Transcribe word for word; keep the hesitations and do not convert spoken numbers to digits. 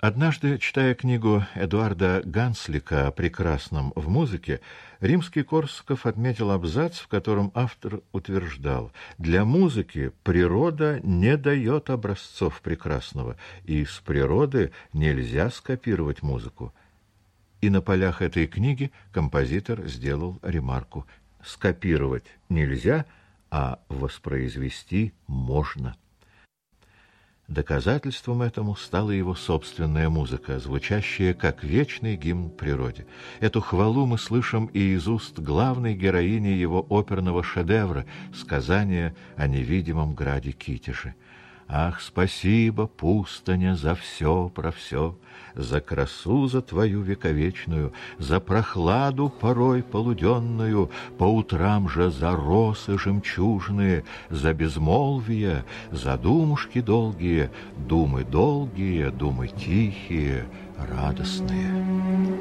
Однажды, читая книгу Эдуарда Ганслика о прекрасном в музыке, Римский-Корсаков отметил абзац, в котором автор утверждал: «Для музыки природа не дает образцов прекрасного, и с природы нельзя скопировать музыку». И на полях этой книги композитор сделал ремарку: «Скопировать нельзя, а воспроизвести можно». Доказательством этому стала его собственная музыка, звучащая как вечный гимн природе. Эту хвалу мы слышим и из уст главной героини его оперного шедевра «Сказание о невидимом граде Китеже». «Ах, спасибо, пустыня, за все про все, за красу за твою вековечную, за прохладу порой полуденную, по утрам же за росы жемчужные, за безмолвие, за думушки долгие, думы долгие, думы тихие, радостные».